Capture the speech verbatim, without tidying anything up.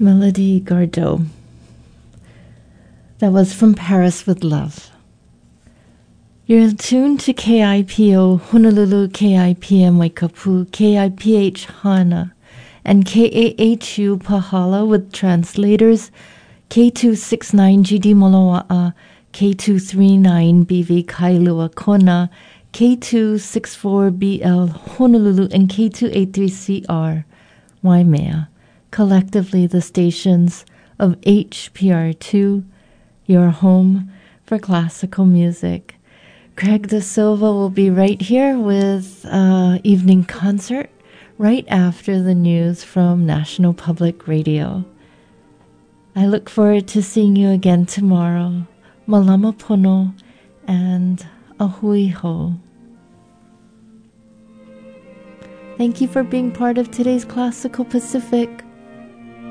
Melody Gardot. That was From Paris with Love. You're tuned to K I P O Honolulu, K I P M Waikapu, K I P H Hana, and K A H U Pahala with translators K two sixty-nine G D Moloa'a, K two thirty-nine B V Kailua Kona, K two sixty-four B L Honolulu, and K two eighty-three C R Waimea, collectively the stations of H P R two, your home for classical music. Greg Da Silva will be right here with uh, evening concert right after the news from National Public Radio. I look forward to seeing you again tomorrow. Malama pono and ahui ho. Thank you for being part of today's Classical Pacific.